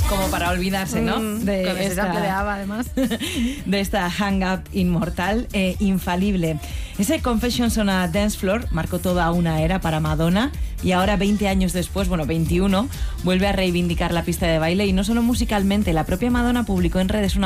Como para olvidarse, ¿no? De con ese sample de ABBA, además. De esta Hang Up inmortal e infalible. Ese Confessions on a Dance Floor marcó toda una era para Madonna y ahora 20 años después, 21, vuelve a reivindicar la pista de baile y no solo musicalmente. La propia Madonna publicó en redes una